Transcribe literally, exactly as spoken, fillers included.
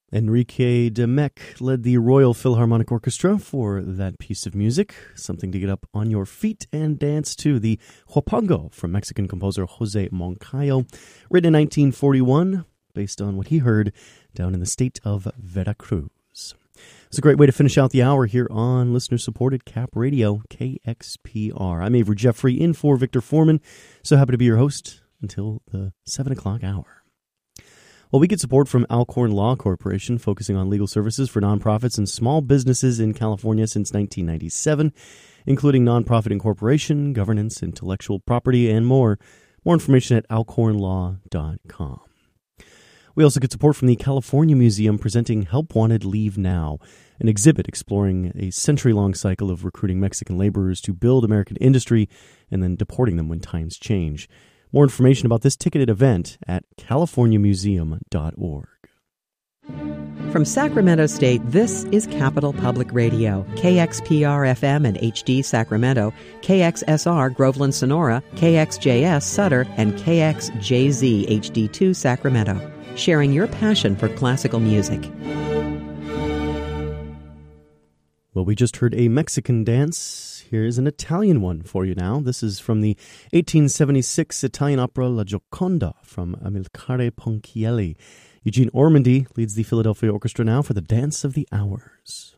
Enrique de Mech led the Royal Philharmonic Orchestra for that piece of music, something to get up on your feet and dance to. The Huapango from Mexican composer Jose Moncayo, written in nineteen forty-one, based on what he heard down in the state of Veracruz. It's a great way to finish out the hour here on listener-supported Cap Radio, K X P R. I'm Avery Jeffrey, in for Victor Foreman. So happy to be your host until the seven o'clock hour. Well, we get support from Alcorn Law Corporation, focusing on legal services for nonprofits and small businesses in California since nineteen ninety-seven, including nonprofit incorporation, governance, intellectual property, and more. More information at alcorn law dot com. We also get support from the California Museum, presenting Help Wanted, Leave Now, an exhibit exploring a century-long cycle of recruiting Mexican laborers to build American industry and then deporting them when times change. More information about this ticketed event at california museum dot org. From Sacramento State, this is Capital Public Radio, K X P R F M and H D Sacramento, K X S R Groveland Sonora, K X J S Sutter, and K X J Z H D two Sacramento, sharing your passion for classical music. Well, we just heard a Mexican dance. Here's an Italian one for you now. This is from the eighteen seventy-six Italian opera La Gioconda from Amilcare Ponchielli. Eugene Ormandy leads the Philadelphia Orchestra now for the Dance of the Hours.